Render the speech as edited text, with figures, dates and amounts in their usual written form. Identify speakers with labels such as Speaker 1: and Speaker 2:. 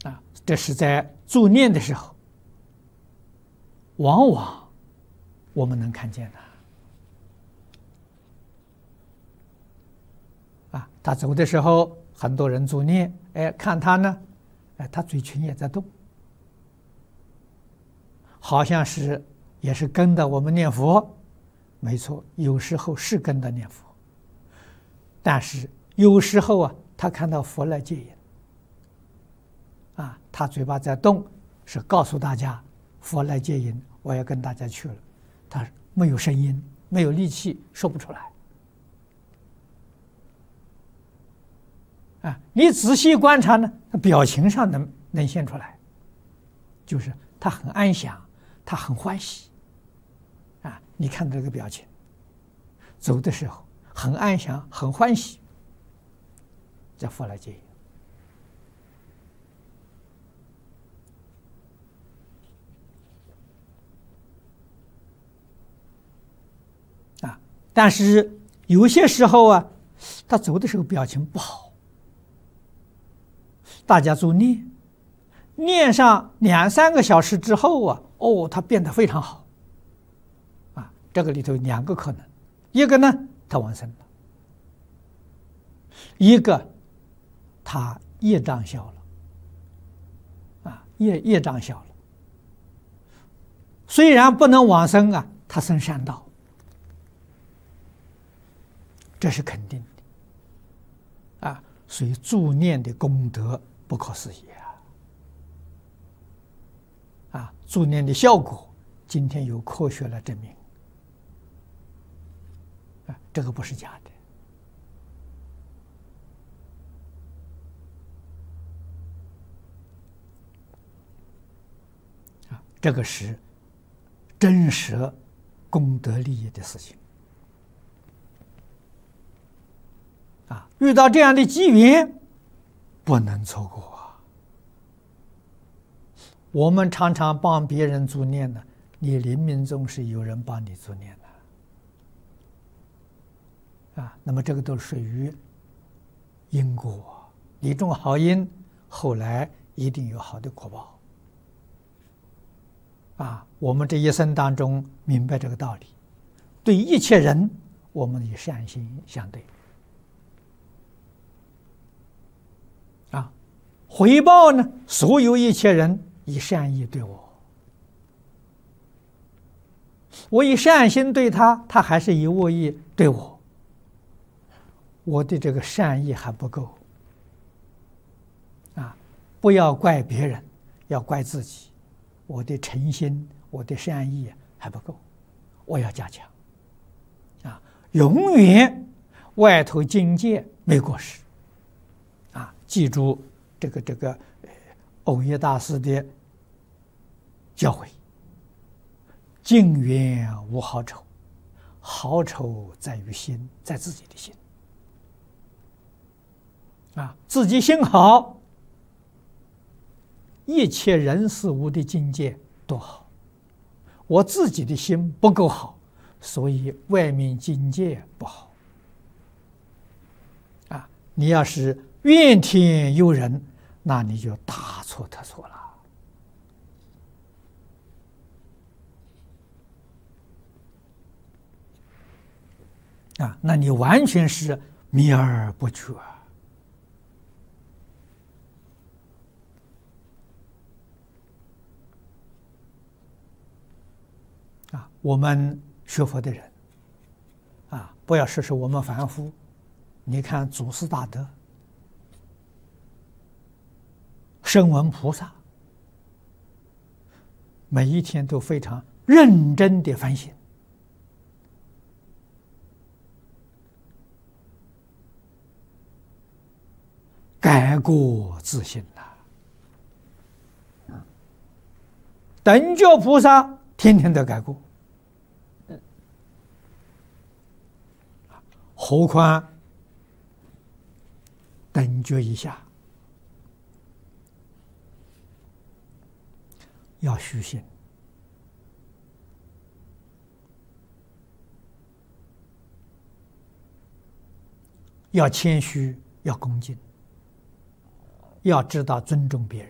Speaker 1: 这是在助念的时候，往往我们能看见的。他走的时候，很多人助念，看他呢，他嘴唇也在动，好像是也是跟着我们念佛。没错，有时候是跟着念佛，但是有时候他看到佛来接引。他嘴巴在动，是告诉大家佛来接引，我要跟大家去了。他没有声音，没有力气，说不出来。你仔细观察呢，表情上能现出来，就是他很安详，他很欢喜。你看这个表情，走的时候很安详，很欢喜，叫佛来接引。但是有些时候他走的时候表情不好，大家助念，念上2、3个小时之后他变得非常好。这个里头有2个可能，一个呢他往生了，一个他业障消了，业障消了。虽然不能往生他生善道。这是肯定的，所以助念的功德不可思议助念的效果，今天有科学来证明，这个不是假的，这个是真实功德利益的事情。遇到这样的机缘，不能错过我们常常帮别人助念呢，你临命终时有人帮你助念那么这个都属于因果，你种好因，后来一定有好的果报我们这一生当中明白这个道理，对一切人我们以善心相对。回报呢？所有一切人以善意对我，我以善心对他，他还是以恶意对我，我的这个善意还不够不要怪别人，要怪自己，我的诚心，我的善意还不够，我要加强永远外头境界没过失记住这个藕益大师的教诲，境缘无好丑，好丑在于心，在自己的心自己心好，一切人事物的境界都好。我自己的心不够好，所以外面境界不好你要是怨天尤人，那你就大错特错了那你完全是迷而不觉我们学佛的人不要说是我们凡夫，你看祖师大德、声闻菩萨，每一天都非常认真的反省，改过自新等觉菩萨天天都改过，何况等觉以下要虚心，要谦虚，要恭敬，要知道尊重别人